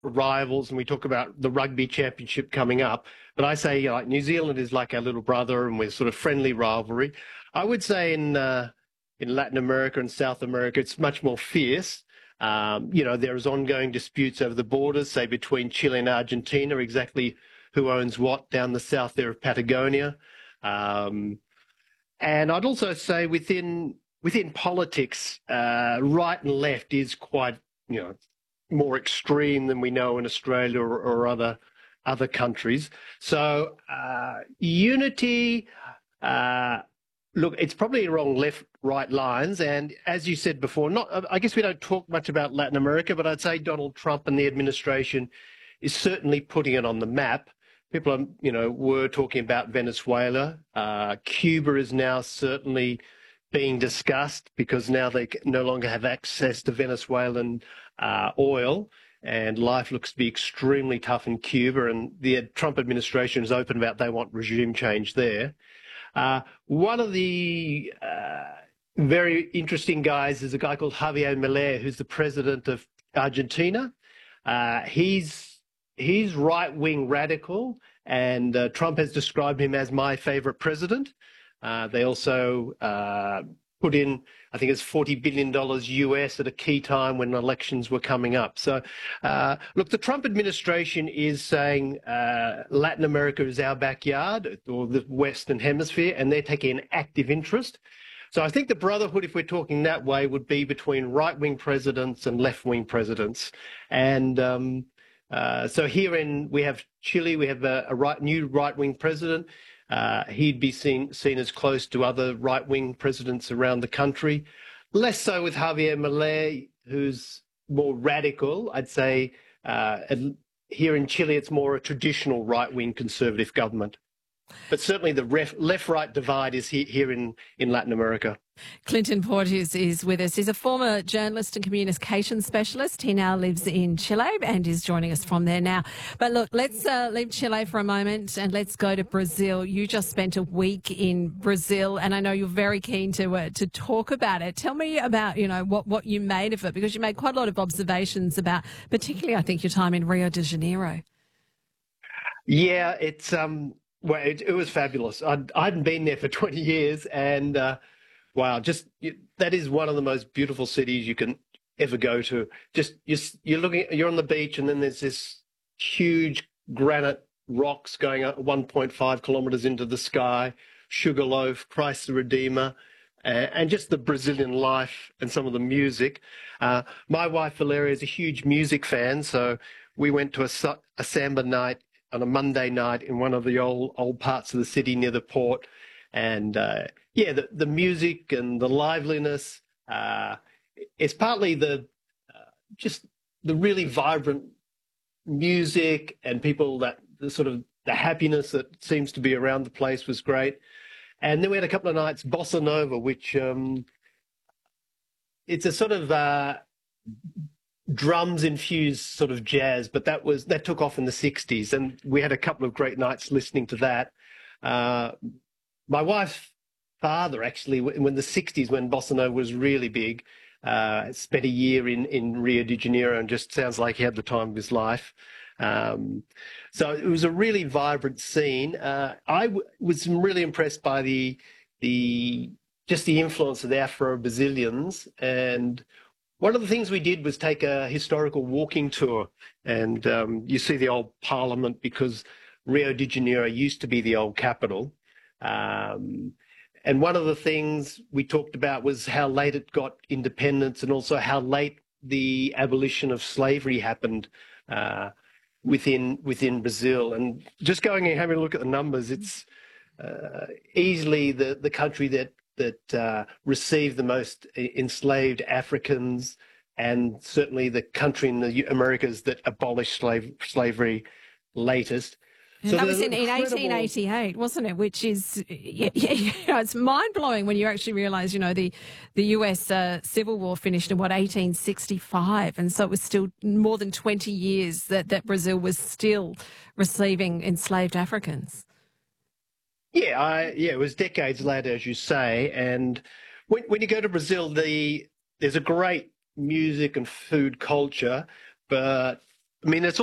rivals, and we talk about the rugby championship coming up. But I say, like, New Zealand is like our little brother, and we're sort of friendly rivalry. I would say in Latin America and South America, it's much more fierce. There is ongoing disputes over the borders, say between Chile and Argentina, exactly who owns what down the south there of Patagonia. And I'd also say within politics, right and left is quite, more extreme than we know in Australia or other countries. So unity, look, it's probably wrong left-right lines. And as you said before, I guess we don't talk much about Latin America, but I'd say Donald Trump and the administration is certainly putting it on the map. People were talking about Venezuela. Cuba is now certainly being discussed because now they no longer have access to Venezuelan oil, and life looks to be extremely tough in Cuba, and the Trump administration is open about they want regime change there. One of the very interesting guys is a guy called Javier Milei, who's the president of Argentina. He's right-wing radical, and Trump has described him as my favorite president. They also put in, I think it's $40 billion US at a key time when elections were coming up. So, look, the Trump administration is saying Latin America is our backyard, or the Western Hemisphere, and they're taking an active interest. So I think the brotherhood, if we're talking that way, would be between right-wing presidents and left-wing presidents. And so we have Chile, we have a new right-wing president. He'd be seen as close to other right-wing presidents around the country. Less so with Javier Milei, who's more radical. I'd say here in Chile, it's more a traditional right-wing conservative government. But certainly the left-right divide is here in Latin America. Clinton Port is with us. He's a former journalist and communications specialist. He now lives in Chile and is joining us from there now. But look, let's leave Chile for a moment and let's go to Brazil. You just spent a week in Brazil, and I know you're very keen to talk about it. Tell me about, what you made of it, because you made quite a lot of observations about, particularly, I think, your time in Rio de Janeiro. Yeah, it's well, it was fabulous. I hadn't been there for 20 years, and wow, that is one of the most beautiful cities you can ever go to. Just you're on the beach, and then there's this huge granite rocks going up 1.5 kilometers into the sky, Sugarloaf, Christ the Redeemer, and just the Brazilian life and some of the music. My wife Valeria is a huge music fan, so we went to a samba night on a Monday night in one of the old parts of the city near the port. And the music and the liveliness, it's partly just the really vibrant music and people, that the happiness that seems to be around the place was great. And then we had a couple of nights bossa nova, which it's a sort of drums infused sort of jazz, but that took off in the 60s, and we had a couple of great nights listening to that. My wife's father, actually, in the 60s, when bossa nova was really big, spent a year in Rio de Janeiro, and just sounds like he had the time of his life. So it was a really vibrant scene. I was really impressed by the influence of the Afro-Brazilians, and one of the things we did was take a historical walking tour, and you see the old parliament, because Rio de Janeiro used to be the old capital. And one of the things we talked about was how late it got independence, and also how late the abolition of slavery happened within Brazil. And just going and having a look at the numbers, it's easily the country that received the most enslaved Africans, and certainly the country in the Americas that abolished slavery latest. So that was in 1888, wasn't it? Which is, it's mind-blowing when you actually realise, the US Civil War finished in, 1865. And so it was still more than 20 years that Brazil was still receiving enslaved Africans. It was decades later, as you say. And when you go to Brazil, there's a great music and food culture, but I mean, it's